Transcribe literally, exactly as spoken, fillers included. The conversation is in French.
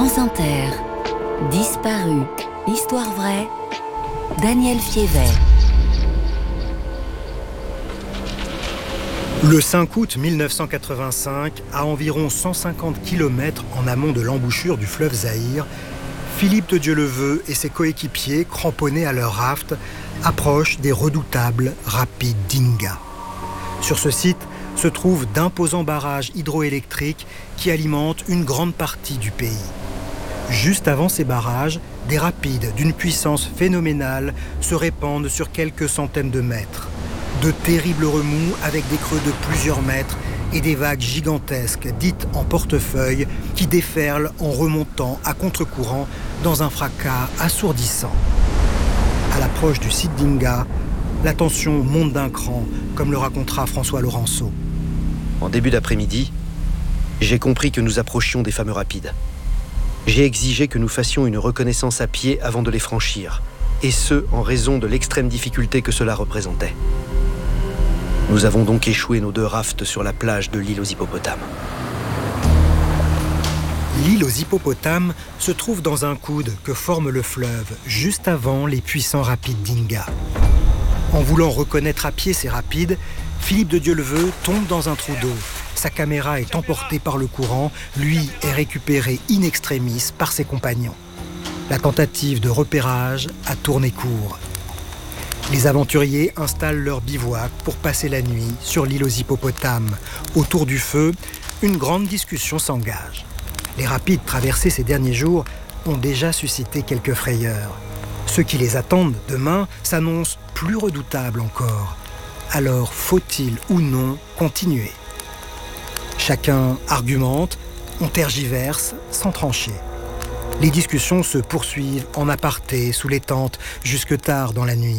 France Inter, Disparu, histoire vraie, Daniel Fievet. Le cinq août mille neuf cent quatre-vingt-cinq, à environ cent cinquante kilomètres en amont de l'embouchure du fleuve Zaïre, Philippe de Dieuleveux et ses coéquipiers, cramponnés à leur raft, approchent des redoutables rapides d'Inga. Sur ce site se trouvent d'imposants barrages hydroélectriques qui alimentent une grande partie du pays. Juste avant ces barrages, des rapides d'une puissance phénoménale se répandent sur quelques centaines de mètres. De terribles remous avec des creux de plusieurs mètres et des vagues gigantesques, dites en portefeuille, qui déferlent en remontant à contre-courant dans un fracas assourdissant. À l'approche du site d'Inga, la tension monte d'un cran, comme le racontera François Laurenceau. En début d'après-midi, j'ai compris que nous approchions des fameux rapides. J'ai exigé que nous fassions une reconnaissance à pied avant de les franchir, et ce, en raison de l'extrême difficulté que cela représentait. Nous avons donc échoué nos deux rafts sur la plage de l'île aux hippopotames. L'île aux hippopotames se trouve dans un coude que forme le fleuve, juste avant les puissants rapides d'Inga. En voulant reconnaître à pied ces rapides, Philippe de Dieuleveux tombe dans un trou d'eau. Sa caméra est emportée par le courant, lui est récupéré in extremis par ses compagnons. La tentative de repérage a tourné court. Les aventuriers installent leur bivouac pour passer la nuit sur l'île aux hippopotames. Autour du feu, une grande discussion s'engage. Les rapides traversés ces derniers jours ont déjà suscité quelques frayeurs. Ceux qui les attendent demain s'annoncent plus redoutables encore. Alors, faut-il ou non continuer ? Chacun argumente, on tergiverse sans trancher. Les discussions se poursuivent en aparté sous les tentes jusque tard dans la nuit.